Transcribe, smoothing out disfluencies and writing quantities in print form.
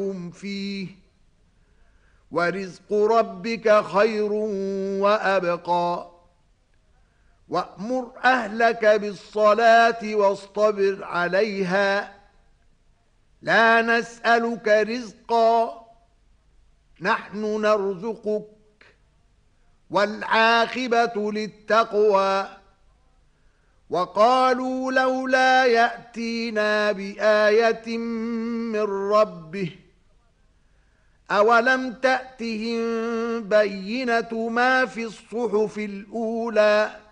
فيه ورزق ربك خير وأبقى وأمر أهلك بالصلاة واصطبر عليها لا نسألك رزقا نحن نرزقك والعاقبة للتقوى وقالوا لولا يأتينا بآية من ربه أولم تأتهم بينة ما في الصحف الأولى